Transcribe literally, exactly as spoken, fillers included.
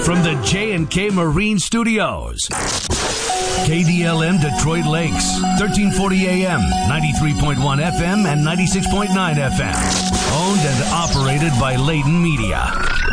from the J and K Marine Studios. K D L M Detroit Lakes, thirteen forty A M, ninety-three point one F M, and ninety-six point nine F M. Owned and operated by Layton Media.